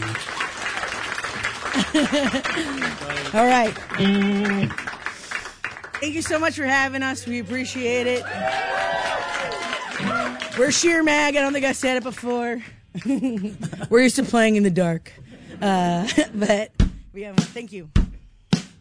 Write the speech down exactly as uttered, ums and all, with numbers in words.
All right. Thank you so much for having us. We appreciate it. We're Sheer Mag. I don't think I said it before. We're used to playing in the dark. Uh, but we have, thank you.